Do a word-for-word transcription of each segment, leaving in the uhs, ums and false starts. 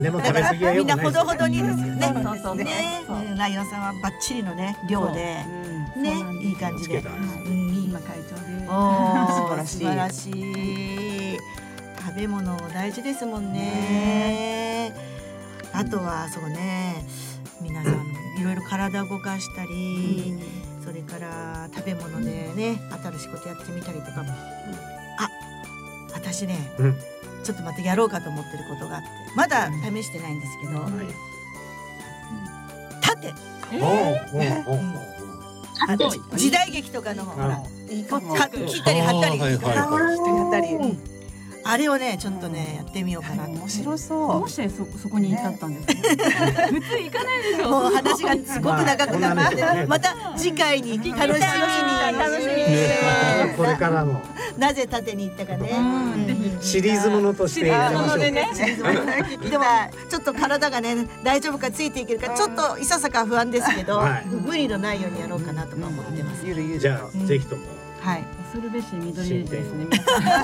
でも食べ過ぎはみんな良くないですよほどほどにですよね。 そうそうそうね、ライオンさんはバッチリのね量でね、いい感じで。 今会長でおー素晴らしい。素晴らしい。食べ物大事ですもんね。あとはそうね、皆さんいろいろ体を動かしたり、それから食べ物でね新しいことやってみたりとか。あ、私ね、ちょっとまたやろうかと思ってることがあって、まだ試してないんですけど、盾。あと時代劇とかのほら切ったり貼ったり切ったり貼ったり、あれをねちょっとねやってみようかな。 面白そう。どうしてそそこに至ったんですか。普通行かないでしょ。 もう話がすごく長くなって、また次回に楽しみに楽しみにこれからのなぜ縦に行ったかね、 シリーズものとしてやりましょう。 でもちょっと体がね大丈夫かついていけるかちょっといささか不安ですけど、無理のないようにやろうかなとか思ってます。 ゆるゆる。じゃあぜひとも。 はい。 恐るべし緑ですね。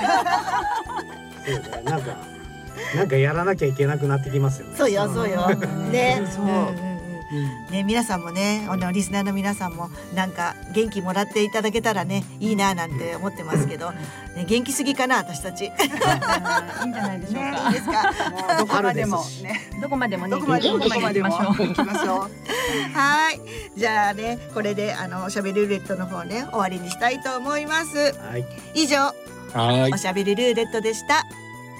そうだ、なんかなんかやらなきゃいけなくなってきますよね。 そうよそうよ。ね。ね、皆さんもね、あのリスナーの皆さんもなんか元気もらっていただけたらねいいななんて思ってますけど、ね、元気すぎかな私たち。いいんじゃないでしょうか。 いいですか。 どこまでもね、どこまでもね、どこまでも行きましょう。行きましょう。 はい、じゃあねこれであのおしゃべりルーレットの方ね終わりにしたいと思います。はい、以上はいおしゃべりルーレットでした。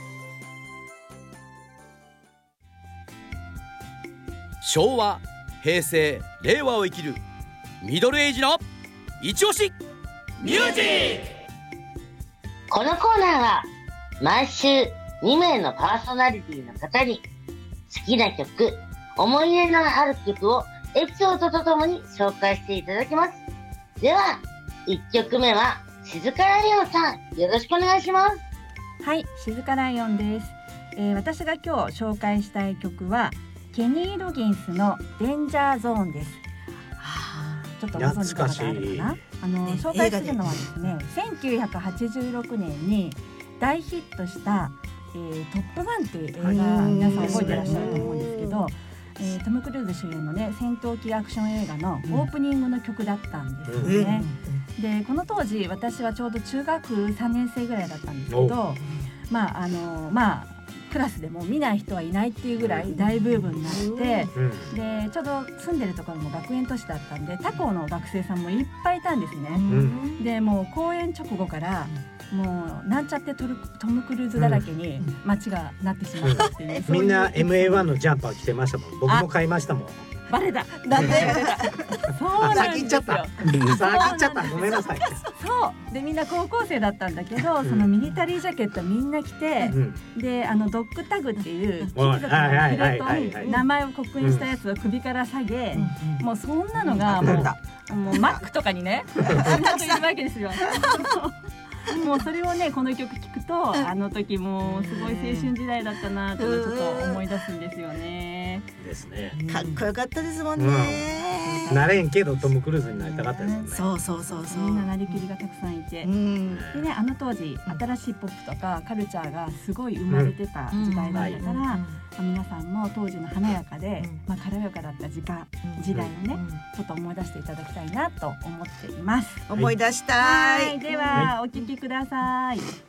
昭和、平成、令和を生きるミドルエイジの一押しミュージック。 このコーナーは毎週に名のパーソナリティの方に好きな曲、思い入れのある曲をエピソードとともに紹介していただきます。ではいっきょくめは静香ライオンさん、よろしくお願いします。 はい、静香ライオンです。えー、私が今日紹介したい曲はケニー・ロギンスのデンジャーゾーンです。はあ、ちょっとご存知の方あるかな。あの、ね、紹介するのはですね、せんきゅうひゃくはちじゅうろくねんに大ヒットした、えー、トップガンっていう映画、皆さん覚えてらっしゃると思うんですけど、えー、トム・クルーズ主演のね戦闘機アクション映画のオープニングの曲だったんですよね。でこの当時私はちょうど中学さんねん生ぐらいだったんですけど、まああのまあクラスでも見ない人はいないっていうぐらい大ブームになって、でちょうど住んでるところも学園都市だったんで他校の学生さんもいっぱいいたんですね。でもう公演直後からもうなんちゃってトム・クルーズだらけに街がなってしまったっていう、 みんな エムエーワン のジャンパー着てましたもん。僕も買いましたもん。 バレた。 なんでそうなんですよ。 先行っちゃった。先行っちゃった。ごめんなさい。 そうでみんな高校生だったんだけど、そのミリタリージャケットみんな着て、であのドッグタグっていう金属のプレートに名前を刻印したやつを首から下げ、もうそんなのがもうもうマックとかにねちゃんといるわけですよ。もうそれをねこの曲聴くとあの時もうすごい青春時代だったなってちょっと思い出すんですよね。 ですね。 かっこよかったですもんね。 なれんけどトム・クルーズになりたかったですね。 そうそうそうそう。 みんななりきりがたくさんいて、でねあの当時新しいポップとかカルチャーがすごい生まれてた時代だったから、皆さんも当時の華やかでまあ軽やかだった時間時代をねちょっと思い出していただきたいなと思っています。 思い出したい。 ではお聴きください。